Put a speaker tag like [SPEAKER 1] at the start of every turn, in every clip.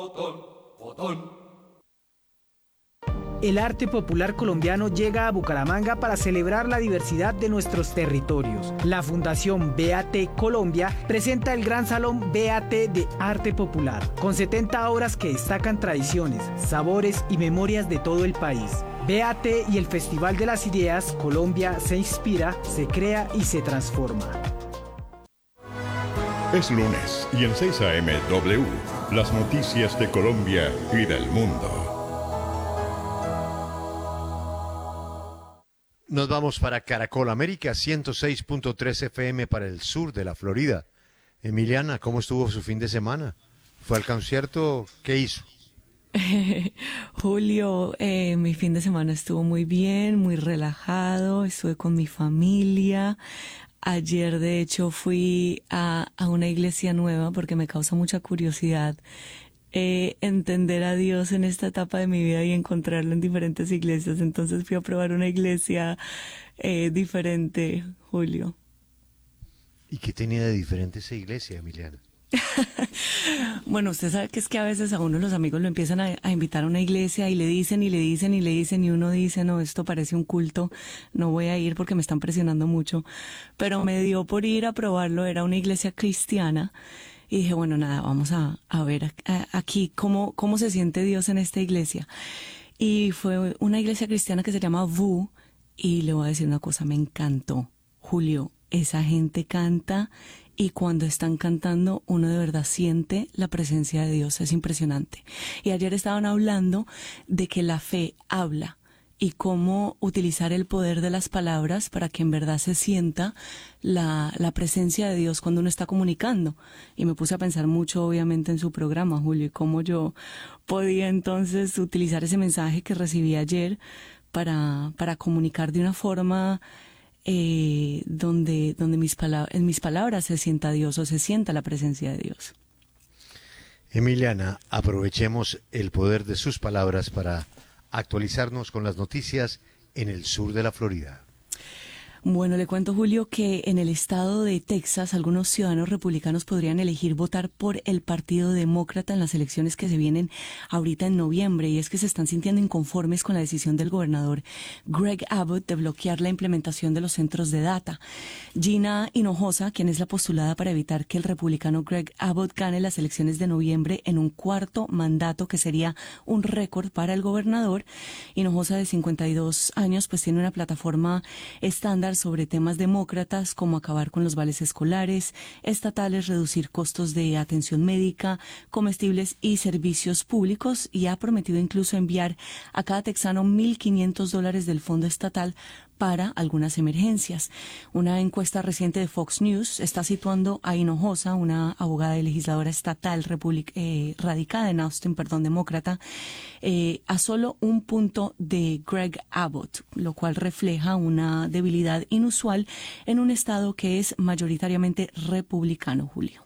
[SPEAKER 1] El arte popular colombiano llega a Bucaramanga para celebrar la diversidad de nuestros territorios. La Fundación BAT Colombia presenta el Gran Salón BAT de Arte Popular, con 70 obras que destacan tradiciones, sabores y memorias de todo el país. BAT y el Festival de las Ideas Colombia se inspira, se crea y se transforma.
[SPEAKER 2] Es lunes y en 6 AM W, las noticias de Colombia y del mundo.
[SPEAKER 3] Nos vamos para Caracol América, 106.3 FM para el sur de la Florida. Emiliana, ¿cómo estuvo su fin de semana? ¿Fue al concierto? ¿Qué hizo?
[SPEAKER 4] Julio, mi fin de semana estuvo muy bien, muy relajado, estuve con mi familia. Ayer, de hecho, fui a una iglesia nueva porque me causa mucha curiosidad entender a Dios en esta etapa de mi vida y encontrarlo en diferentes iglesias. Entonces fui a probar una iglesia diferente, Julio.
[SPEAKER 3] ¿Y qué tenía de diferente esa iglesia, Emiliana?
[SPEAKER 4] Bueno, usted sabe que es que a veces a uno los amigos lo empiezan a invitar a una iglesia y le dicen y uno dice, no, esto parece un culto, no voy a ir porque me están presionando mucho. Pero me dio por ir a probarlo, era una iglesia cristiana. Y dije, bueno, nada, vamos a ver aquí cómo se siente Dios en esta iglesia. Y fue una iglesia cristiana que se llama VU, y le voy a decir una cosa, me encantó. Julio, esa gente canta, y cuando están cantando uno de verdad siente la presencia de Dios, es impresionante. Y ayer estaban hablando de que la fe habla, y cómo utilizar el poder de las palabras para que en verdad se sienta la presencia de Dios cuando uno está comunicando. Y me puse a pensar mucho, obviamente, en su programa, Julio, y cómo yo podía entonces utilizar ese mensaje que recibí ayer para comunicar de una forma donde en mis palabras se sienta Dios o se sienta la presencia de Dios.
[SPEAKER 3] Emiliana, aprovechemos el poder de sus palabras para actualizarnos con las noticias en el sur de la Florida.
[SPEAKER 4] Bueno, le cuento, Julio, que en el estado de Texas algunos ciudadanos republicanos podrían elegir votar por el Partido Demócrata en las elecciones que se vienen ahorita en noviembre, y es que se están sintiendo inconformes con la decisión del gobernador Greg Abbott de bloquear la implementación de los centros de data. Gina Hinojosa, quien es la postulada para evitar que el republicano Greg Abbott gane las elecciones de noviembre en un cuarto mandato, que sería un récord para el gobernador. Hinojosa, de 52 años, pues tiene una plataforma estándar sobre temas demócratas como acabar con los vales escolares, estatales, reducir costos de atención médica, comestibles y servicios públicos, y ha prometido incluso enviar a cada texano $1,500 del fondo estatal para algunas emergencias. Una encuesta reciente de Fox News está situando a Hinojosa, una abogada y legisladora estatal radicada en Austin, demócrata, a solo un punto de Greg Abbott, lo cual refleja una debilidad inusual en un estado que es mayoritariamente republicano, Julio.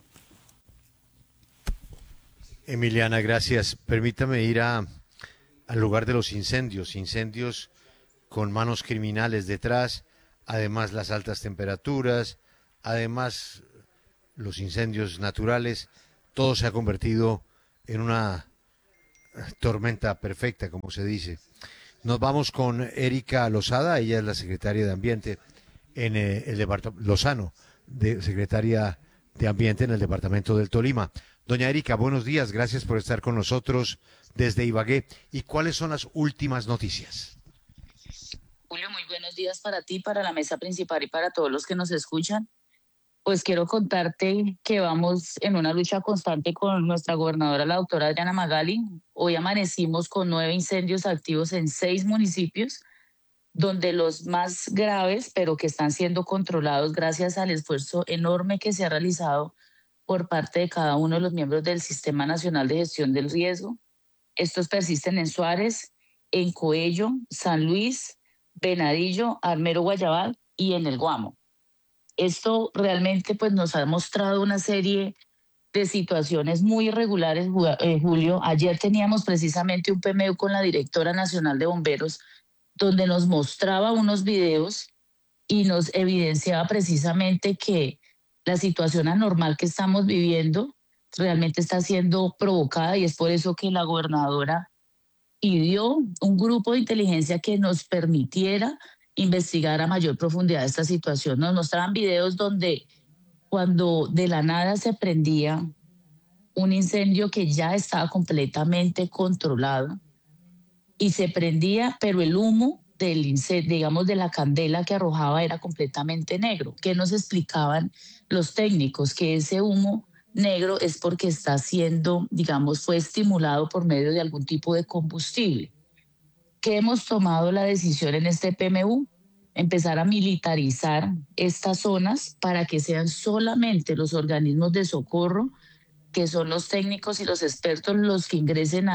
[SPEAKER 3] Emiliana, gracias. Permítame ir al lugar de los incendios con manos criminales detrás, además las altas temperaturas, además los incendios naturales, todo se ha convertido en una tormenta perfecta, como se dice. Nos vamos con Erika Lozada, ella es la secretaria de Ambiente en el departamento, Lozano, secretaria de Ambiente en el departamento del Tolima. Doña Erika, buenos días, gracias por estar con nosotros desde Ibagué. ¿Y cuáles son las últimas noticias?
[SPEAKER 5] Julio, muy buenos días para ti, para la mesa principal y para todos los que nos escuchan. Pues quiero contarte que vamos en una lucha constante con nuestra gobernadora, la doctora Diana Magali. Hoy amanecimos con 9 incendios activos en 6 municipios, donde los más graves, pero que están siendo controlados gracias al esfuerzo enorme que se ha realizado por parte de cada uno de los miembros del Sistema Nacional de Gestión del Riesgo. Estos persisten en Suárez, en Coello, San Luis, Venadillo, Armero, Guayabal y en el Guamo. Esto realmente pues nos ha mostrado una serie de situaciones muy irregulares, Julio. Ayer teníamos precisamente un PMU con la directora nacional de bomberos, donde nos mostraba unos videos y nos evidenciaba precisamente que la situación anormal que estamos viviendo realmente está siendo provocada, y es por eso que la gobernadora pidió un grupo de inteligencia que nos permitiera investigar a mayor profundidad esta situación. Nos mostraban videos donde cuando de la nada se prendía un incendio que ya estaba completamente controlado y se prendía, pero el humo del incendio, digamos, de la candela que arrojaba era completamente negro. ¿Qué nos explicaban los técnicos? Que ese humo negro es porque está siendo, digamos, fue estimulado por medio de algún tipo de combustible. ¿Qué hemos tomado la decisión en este PMU? Empezar a militarizar estas zonas para que sean solamente los organismos de socorro, que son los técnicos y los expertos, los que ingresen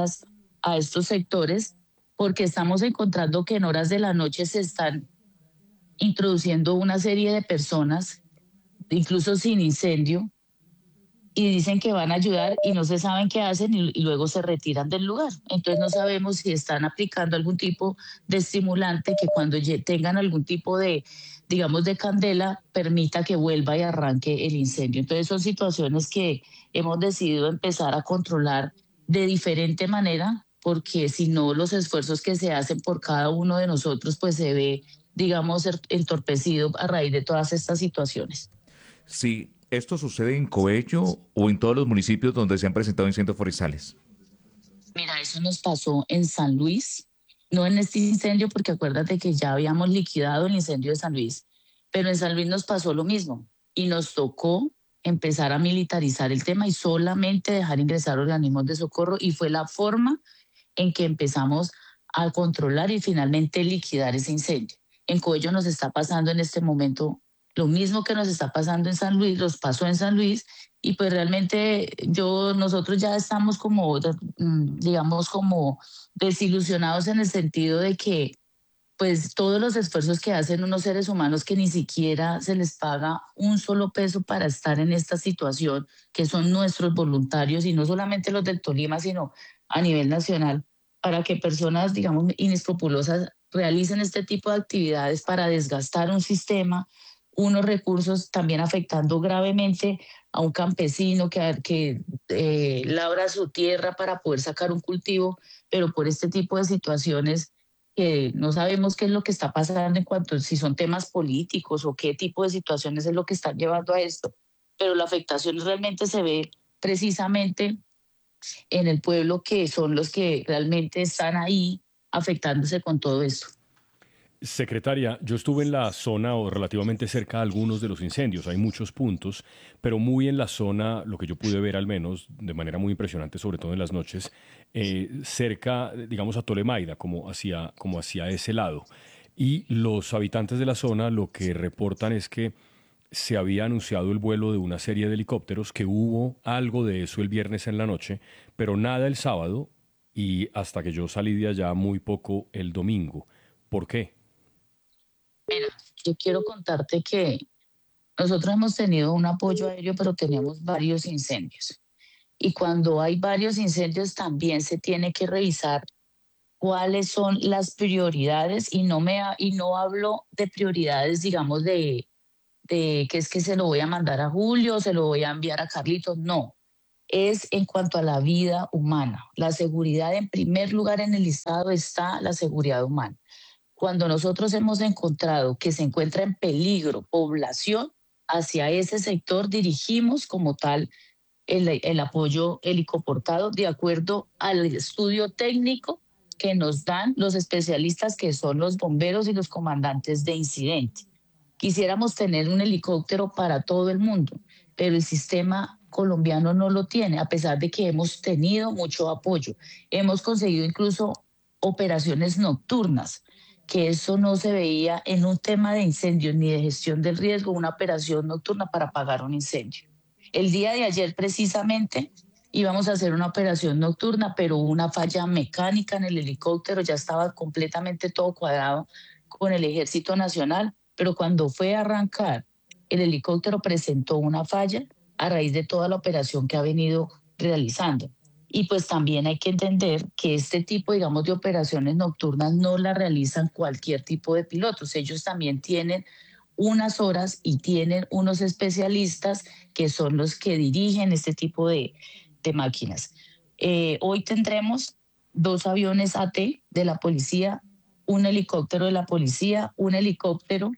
[SPEAKER 5] a estos sectores, porque estamos encontrando que en horas de la noche se están introduciendo una serie de personas, incluso sin incendio, y dicen que van a ayudar y no se saben qué hacen y luego se retiran del lugar. Entonces no sabemos si están aplicando algún tipo de estimulante que cuando tengan algún tipo de, digamos, de candela, permita que vuelva y arranque el incendio. Entonces son situaciones que hemos decidido empezar a controlar de diferente manera, porque si no, los esfuerzos que se hacen por cada uno de nosotros pues se ve, digamos, entorpecido a raíz de todas estas situaciones.
[SPEAKER 6] Sí, ¿esto sucede en Coello o en todos los municipios donde se han presentado incendios forestales?
[SPEAKER 5] Mira, eso nos pasó en San Luis, no en este incendio, porque acuérdate que ya habíamos liquidado el incendio de San Luis, pero en San Luis nos pasó lo mismo y nos tocó empezar a militarizar el tema y solamente dejar ingresar organismos de socorro, y fue la forma en que empezamos a controlar y finalmente liquidar ese incendio. En Coello nos está pasando en este momento lo mismo que nos está pasando en San Luis, los pasó en San Luis, y pues realmente nosotros ya estamos como, digamos, como desilusionados en el sentido de que pues todos los esfuerzos que hacen unos seres humanos que ni siquiera se les paga un solo peso para estar en esta situación, que son nuestros voluntarios, y no solamente los del Tolima, sino a nivel nacional, para que personas, digamos, inescrupulosas realicen este tipo de actividades para desgastar un sistema, unos recursos, también afectando gravemente a un campesino que labra su tierra para poder sacar un cultivo, pero por este tipo de situaciones que no sabemos qué es lo que está pasando en cuanto a si son temas políticos o qué tipo de situaciones es lo que están llevando a esto. Pero la afectación realmente se ve precisamente en el pueblo, que son los que realmente están ahí afectándose con todo esto.
[SPEAKER 7] Secretaria, yo estuve en la zona o relativamente cerca de algunos de los incendios, hay muchos puntos, pero muy en la zona, lo que yo pude ver al menos, de manera muy impresionante, sobre todo en las noches, cerca, digamos, a Tolemaida, como hacia ese lado. Y los habitantes de la zona lo que reportan es que se había anunciado el vuelo de una serie de helicópteros, que hubo algo de eso el viernes en la noche, pero nada el sábado, y hasta que yo salí de allá muy poco el domingo. ¿Por qué?
[SPEAKER 5] Mira, yo quiero contarte que nosotros hemos tenido un apoyo aéreo, pero tenemos varios incendios. Y cuando hay varios incendios también se tiene que revisar cuáles son las prioridades, y no hablo de prioridades, digamos, de que es que se lo voy a mandar a Julio, se lo voy a enviar a Carlitos, no. Es en cuanto a la vida humana. La seguridad, en primer lugar en el listado está la seguridad humana. Cuando nosotros hemos encontrado que se encuentra en peligro población, hacia ese sector dirigimos como tal el apoyo helicoportado de acuerdo al estudio técnico que nos dan los especialistas, que son los bomberos y los comandantes de incidente. Quisiéramos tener un helicóptero para todo el mundo, pero el sistema colombiano no lo tiene, a pesar de que hemos tenido mucho apoyo. Hemos conseguido incluso operaciones nocturnas, que eso no se veía en un tema de incendios ni de gestión del riesgo, una operación nocturna para apagar un incendio. El día de ayer precisamente íbamos a hacer una operación nocturna, pero hubo una falla mecánica en el helicóptero, ya estaba completamente todo cuadrado con el Ejército Nacional, pero cuando fue a arrancar, el helicóptero presentó una falla a raíz de toda la operación que ha venido realizando. Y pues también hay que entender que este tipo, digamos, de operaciones nocturnas no las realizan cualquier tipo de pilotos. Ellos también tienen unas horas y tienen unos especialistas que son los que dirigen este tipo de máquinas. Hoy tendremos 2 aviones AT de la policía, un helicóptero de la policía, un helicóptero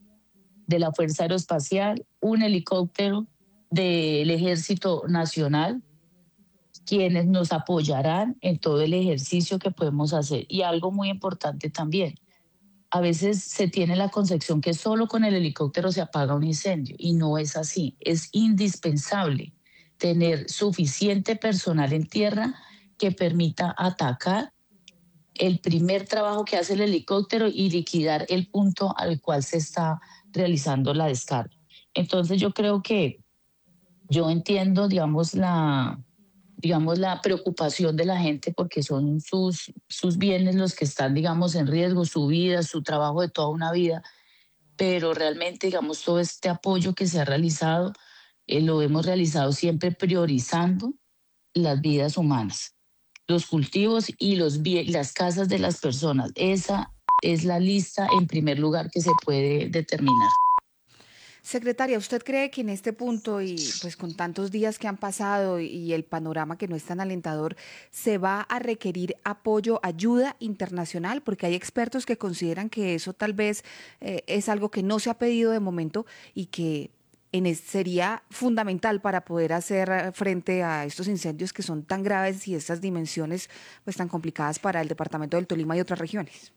[SPEAKER 5] de la Fuerza Aeroespacial, un helicóptero del Ejército Nacional, quienes nos apoyarán en todo el ejercicio que podemos hacer. Y algo muy importante también, a veces se tiene la concepción que solo con el helicóptero se apaga un incendio y no es así. Es indispensable tener suficiente personal en tierra que permita atacar el primer trabajo que hace el helicóptero y liquidar el punto al cual se está realizando la descarga. Entonces yo creo que yo entiendo, digamos, la preocupación de la gente porque son sus bienes los que están, digamos, en riesgo, su vida, su trabajo de toda una vida, pero realmente, digamos, todo este apoyo que se ha realizado, lo hemos realizado siempre priorizando las vidas humanas, los cultivos y las casas de las personas. Esa es la lista en primer lugar que se puede determinar.
[SPEAKER 8] Secretaria, ¿usted cree que en este punto y pues con tantos días que han pasado y el panorama que no es tan alentador, se va a requerir apoyo, ayuda internacional? Porque hay expertos que consideran que eso tal vez es algo que no se ha pedido de momento y que sería fundamental para poder hacer frente a estos incendios que son tan graves y estas dimensiones pues tan complicadas para el departamento del Tolima y otras regiones.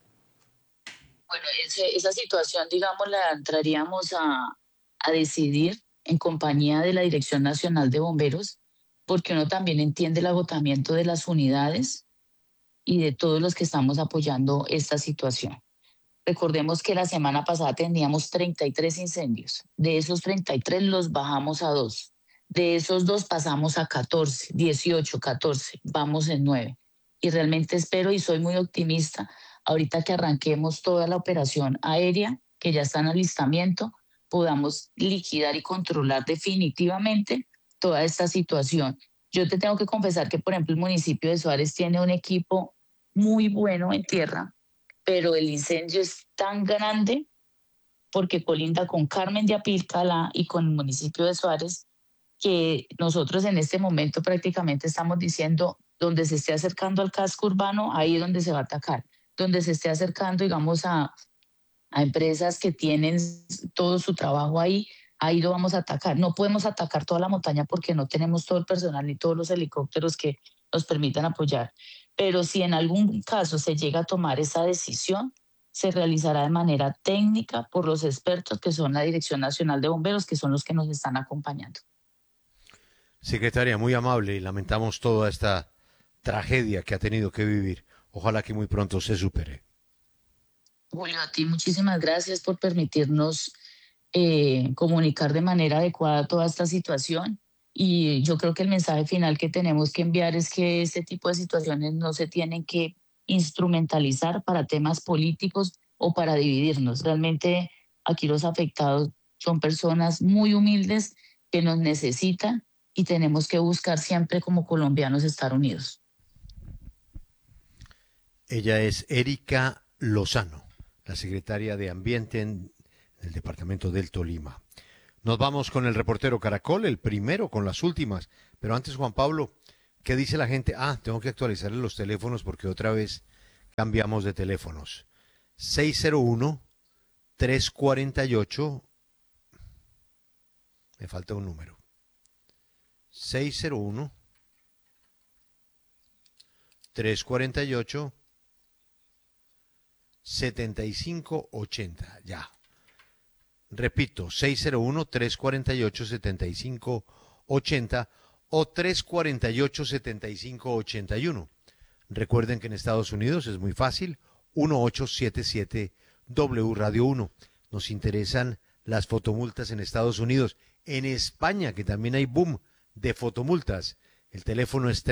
[SPEAKER 5] Bueno, esa situación, digamos, la entraríamos a decidir en compañía de la Dirección Nacional de Bomberos, porque uno también entiende el agotamiento de las unidades y de todos los que estamos apoyando esta situación. Recordemos que la semana pasada teníamos 33 incendios. De esos 33 los bajamos a 2. De esos 2 pasamos a 14, 18, 14. Vamos en 9. Y realmente espero y soy muy optimista ahorita que arranquemos toda la operación aérea, que ya está en alistamiento, podamos liquidar y controlar definitivamente toda esta situación. Yo te tengo que confesar que, por ejemplo, el municipio de Suárez tiene un equipo muy bueno en tierra, pero el incendio es tan grande porque colinda con Carmen de Apilcalá y con el municipio de Suárez que nosotros en este momento prácticamente estamos diciendo donde se esté acercando al casco urbano, ahí es donde se va a atacar. Donde se esté acercando, digamos, a empresas que tienen todo su trabajo ahí lo vamos a atacar. No podemos atacar toda la montaña porque no tenemos todo el personal ni todos los helicópteros que nos permitan apoyar. Pero si en algún caso se llega a tomar esa decisión, se realizará de manera técnica por los expertos que son la Dirección Nacional de Bomberos, que son los que nos están acompañando.
[SPEAKER 3] Secretaria, muy amable y lamentamos toda esta tragedia que ha tenido que vivir. Ojalá que muy pronto se supere.
[SPEAKER 5] Julio, a ti muchísimas gracias por permitirnos comunicar de manera adecuada toda esta situación. Y yo creo que el mensaje final que tenemos que enviar es que este tipo de situaciones no se tienen que instrumentalizar para temas políticos o para dividirnos. Realmente aquí los afectados son personas muy humildes que nos necesitan y tenemos que buscar siempre como colombianos estar unidos.
[SPEAKER 3] Ella es Erika Lozano, la secretaria de Ambiente en el departamento del Tolima. Nos vamos con el reportero Caracol, el primero con las últimas. Pero antes, Juan Pablo, ¿qué dice la gente? Tengo que actualizarle los teléfonos porque otra vez cambiamos de teléfonos. 601-348. Me falta un número. 601-348. 7580, ya. Repito, 601-348-7580 o 348-7581. Recuerden que en Estados Unidos es muy fácil, 1877 W Radio 1. Nos interesan las fotomultas en Estados Unidos. En España, que también hay boom de fotomultas. El teléfono es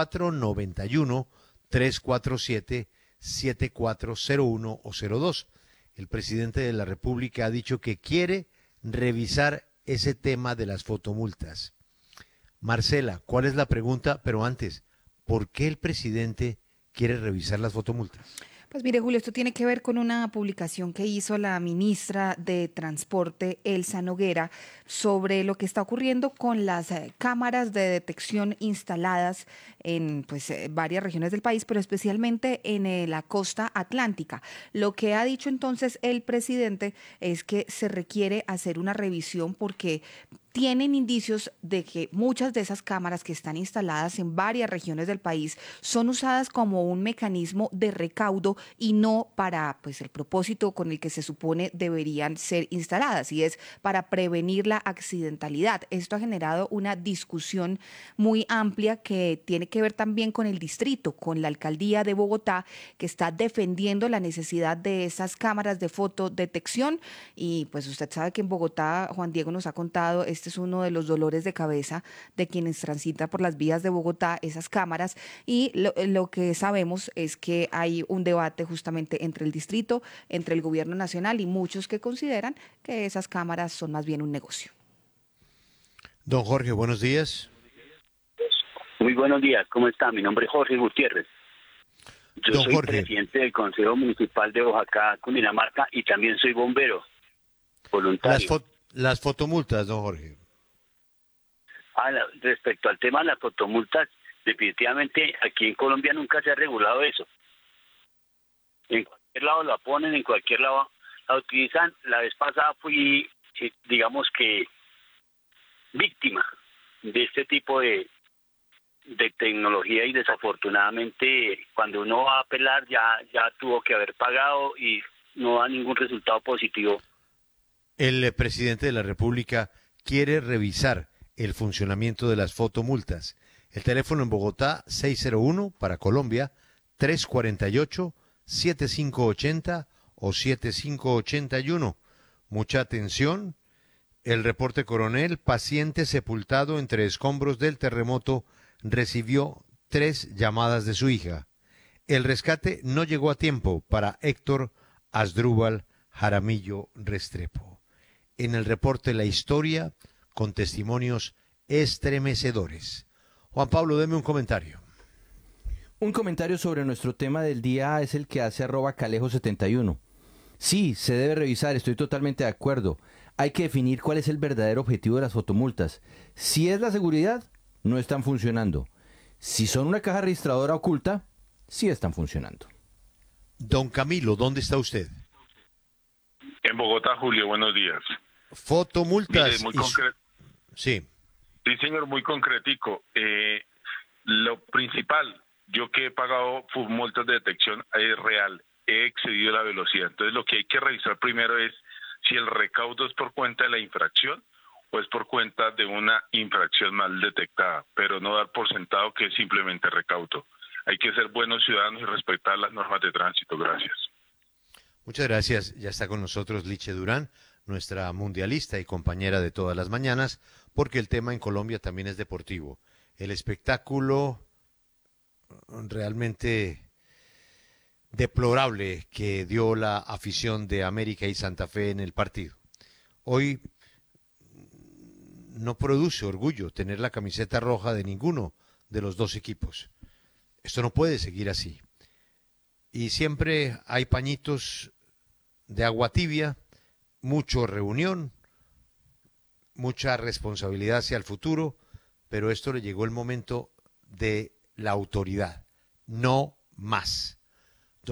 [SPEAKER 3] 3491-347-7401 o 02. El presidente de la República ha dicho que quiere revisar ese tema de las fotomultas. Marcela, ¿cuál es la pregunta? Pero antes, ¿por qué el presidente quiere revisar las fotomultas?
[SPEAKER 8] Pues mire, Julio, esto tiene que ver con una publicación que hizo la ministra de Transporte, Elsa Noguera, sobre lo que está ocurriendo con las cámaras de detección instaladas en varias regiones del país, pero especialmente en la costa atlántica. Lo que ha dicho entonces el presidente es que se requiere hacer una revisión porque tienen indicios de que muchas de esas cámaras que están instaladas en varias regiones del país son usadas como un mecanismo de recaudo y no para el propósito con el que se supone deberían ser instaladas, y es para prevenir la accidentalidad. Esto ha generado una discusión muy amplia que tiene que ver también con el distrito, con la alcaldía de Bogotá, que está defendiendo la necesidad de esas cámaras de fotodetección. Y pues usted sabe que en Bogotá, Juan Diego nos ha contado, este es uno de los dolores de cabeza de quienes transitan por las vías de Bogotá, esas cámaras, y lo que sabemos es que hay un debate justamente entre el distrito, entre el gobierno nacional y muchos que consideran que esas cámaras son más bien un negocio.
[SPEAKER 3] Don Jorge, buenos días.
[SPEAKER 9] Muy buenos días, ¿cómo está? Mi nombre es Jorge Gutiérrez. Yo
[SPEAKER 3] Don
[SPEAKER 9] soy
[SPEAKER 3] Jorge.
[SPEAKER 9] presidente del Consejo Municipal de Oaxaca, Cundinamarca, y también soy bombero voluntario.
[SPEAKER 3] Las fotomultas, don Jorge.
[SPEAKER 9] Respecto al tema de las fotomultas, definitivamente aquí en Colombia nunca se ha regulado eso. En cualquier lado la ponen, en cualquier lado la utilizan. La vez pasada fui, digamos que, víctima de este tipo de tecnología, y desafortunadamente cuando uno va a apelar ya tuvo que haber pagado y no da ningún resultado positivo.
[SPEAKER 3] El presidente de la República quiere revisar el funcionamiento de las fotomultas. El teléfono en Bogotá, 601 para Colombia, 348-7580 o 7581. Mucha atención. El reporte coronel, paciente sepultado entre escombros del terremoto, recibió 3 llamadas de su hija. El rescate no llegó a tiempo para Héctor Asdrúbal Jaramillo Restrepo. En el reporte la historia con testimonios estremecedores. Juan Pablo, deme un comentario.
[SPEAKER 10] Un comentario sobre nuestro tema del día es el que hace @calejo71. Sí, se debe revisar, estoy totalmente de acuerdo. Hay que definir cuál es el verdadero objetivo de las fotomultas. Si es la seguridad, no están funcionando. Si son una caja registradora oculta, sí están funcionando.
[SPEAKER 3] Don Camilo, ¿dónde está usted?
[SPEAKER 11] En Bogotá, Julio, buenos días.
[SPEAKER 3] Fotomultas.
[SPEAKER 11] Mire,
[SPEAKER 3] Sí.
[SPEAKER 11] Sí, señor, muy concretico. Lo principal, yo que he pagado multas de detección, es real. He excedido la velocidad. Entonces, lo que hay que revisar primero es si el recaudo es por cuenta de la infracción o es por cuenta de una infracción mal detectada, pero no dar por sentado que es simplemente recaudo. Hay que ser buenos ciudadanos y respetar las normas de tránsito. Gracias.
[SPEAKER 3] Muchas gracias. Ya está con nosotros Liche Durán, nuestra mundialista y compañera de todas las mañanas, porque el tema en Colombia también es deportivo. El espectáculo realmente deplorable que dio la afición de América y Santa Fe en el partido. Hoy no produce orgullo tener la camiseta roja de ninguno de los dos equipos. Esto no puede seguir así. Y siempre hay pañitos de agua tibia, mucha reunión, mucha responsabilidad hacia el futuro, pero esto le llegó el momento de la autoridad. No más.